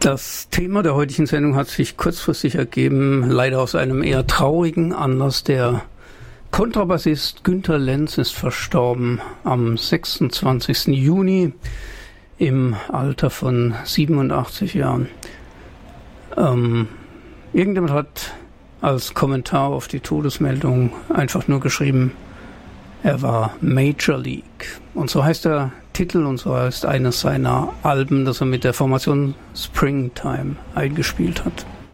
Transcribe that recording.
Das Thema der heutigen Sendung hat sich kurzfristig ergeben, leider aus einem eher traurigen Anlass. Der Kontrabassist Günter Lenz ist verstorben am 26. Juni im Alter von 87 Jahren. Irgendjemand hat als Kommentar auf die Todesmeldung einfach nur geschrieben, er war Major League. Und so heißt der Titel und so heißt eines seiner Alben, das er mit der Formation Springtime eingespielt hat.